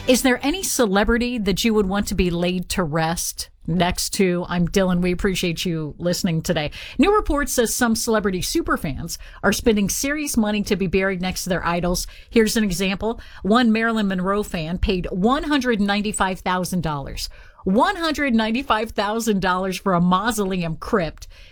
Is there any celebrity that you would want to be laid to rest next to? I'm Dylan. We appreciate you listening today. New report says some celebrity superfans are spending serious money to be buried next to their idols. Here's an example. One Marilyn Monroe fan paid $195,000. $195,000 for a mausoleum crypt